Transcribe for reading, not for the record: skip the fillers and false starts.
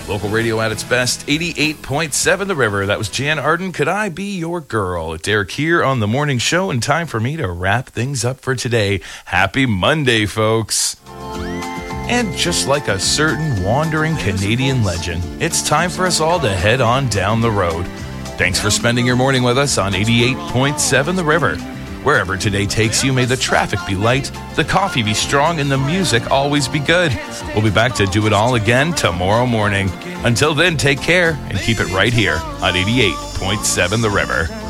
Local radio at its best, 88.7 The River. That was Jan Arden, Could I Be Your Girl? Derek here on the morning show, and time for me to wrap things up for today. Happy Monday, folks. And just like a certain wandering Canadian legend, it's time for us all to head on down the road. Thanks for spending your morning with us on 88.7 The River. Wherever today takes you, may the traffic be light, the coffee be strong, and the music always be good. We'll be back to do it all again tomorrow morning. Until then, take care and keep it right here on 88.7 The River.